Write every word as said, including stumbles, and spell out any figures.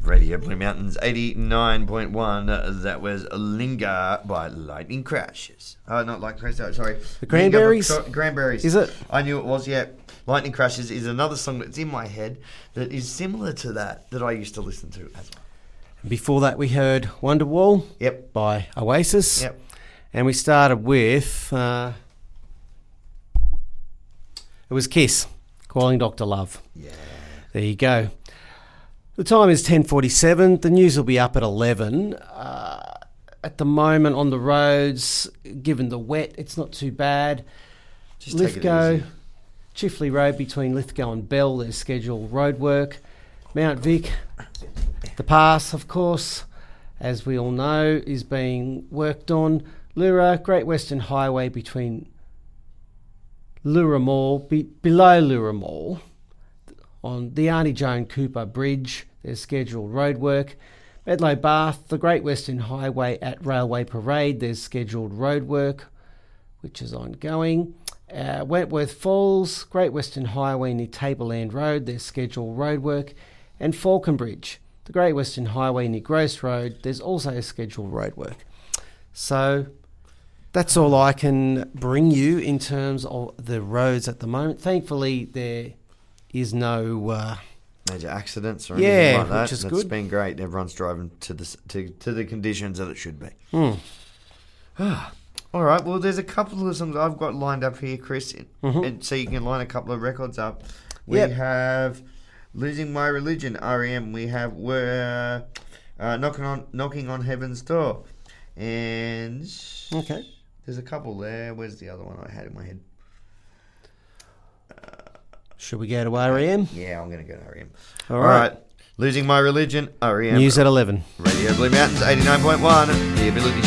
Radio Blue Mountains eighty-nine point one. That was Linger by Lightning Crashes. Oh, not Lightning Crashes, sorry. The Cranberries? Linger, Cranberries. Is it? I knew it was, yeah. Lightning Crashes is another song that's in my head that is similar to that that I used to listen to as well. Before that, we heard Wonderwall Yep. by Oasis. Yep. And we started with, uh, it was Kiss, Calling Doctor Love. Yeah. There you go. The time is ten forty-seven. The news will be up at eleven. Uh, at the moment on the roads, given the wet, it's not too bad. Just take it Lithgow, easy. Chifley Road between Lithgow and Bell, there's scheduled road work. Mount Vic, the pass, of course, as we all know, is being worked on. Lura, Great Western Highway between Lura Mall, be, below Lura Mall, on the Arnie Joan Cooper Bridge, there's scheduled roadwork. Medlow Bath, the Great Western Highway at Railway Parade, there's scheduled roadwork, which is ongoing. Uh, Wentworth Falls, Great Western Highway near Tableland Road, there's scheduled roadwork. And Falconbridge, the Great Western Highway near Gross Road, there's also scheduled roadwork. So that's all I can bring you in terms of the roads at the moment. Thankfully, there is no uh, major accidents or yeah, anything like that. which is That's good. been great. Everyone's driving to the to, to the conditions that it should be. Hmm. All right. Well, there's a couple of songs I've got lined up here, Chris, Mm-hmm. and so you can line a couple of records up. We Yep. have "Losing My Religion" R E M. We have "We're uh, knocking on knocking on heaven's door," and Okay. there's a couple there. Where's the other one I had in my head? Should we go to R E M? Yeah, I'm going to go to R E M. All All right. right. "Losing My Religion" R E M. News at eleven. Radio Blue Mountains eighty-nine point one. The Ability